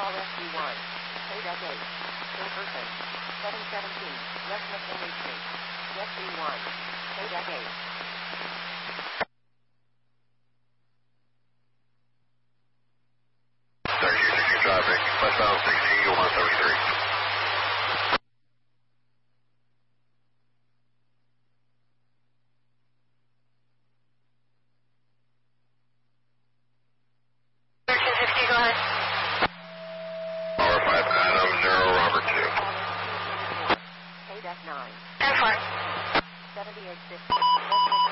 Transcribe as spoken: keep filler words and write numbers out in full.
Call S D one. Paid at eight. In person. seven seventeen. West McKinley Street. S D one. Paid at eight.